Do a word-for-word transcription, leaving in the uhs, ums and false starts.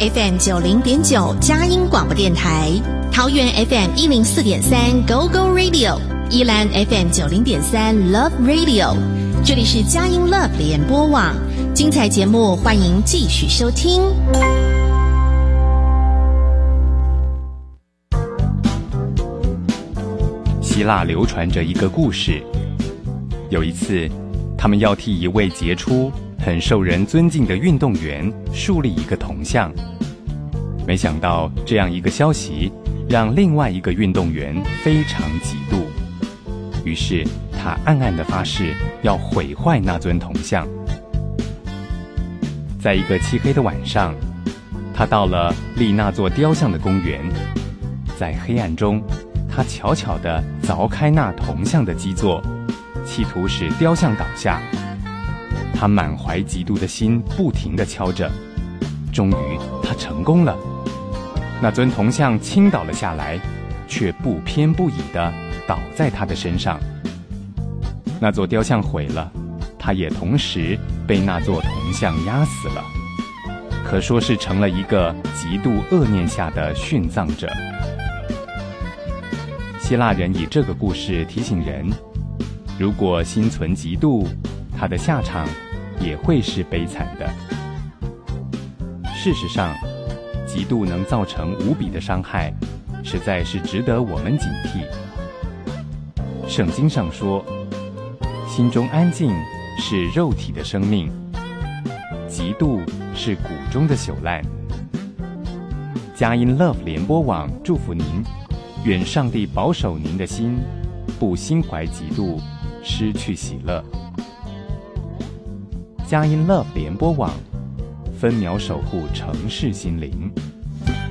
F M 九零点九佳音广播电台，桃园 F M 一零四点三 Go Go Radio， 宜兰 F M 九零点三 Love Radio， 这里是佳音 Love 联播网，精彩节目欢迎继续收听。 希腊流传着一个故事，有一次，他们要替一位杰出、很受人尊敬的运动员树立一个铜像。没想到，这样一个消息让另外一个运动员非常嫉妒，于是他暗暗地发誓要毁坏那尊铜像。在一个漆黑的晚上，他到了离那座雕像的公园，在黑暗中，他悄悄地凿开那铜像的基座，企图使雕像倒下。他满怀嫉妒的心不停地敲着，终于他成功了。那尊铜像倾倒了下来，却不偏不倚地倒在他的身上。那座雕像毁了，他也同时被那座铜像压死了，可说是成了一个极度恶念下的殉葬者。希腊人以这个故事提醒人，如果心存嫉妒，他的下场也会是悲惨的。事实上，嫉妒能造成无比的伤害，实在是值得我们警惕。圣经上说，心中安静是肉体的生命，嫉妒是骨中的朽烂。佳音 Love 联播网祝福您，愿上帝保守您的心，不心怀嫉妒，失去喜乐。佳音 Love 联播网，分秒守护城市心灵。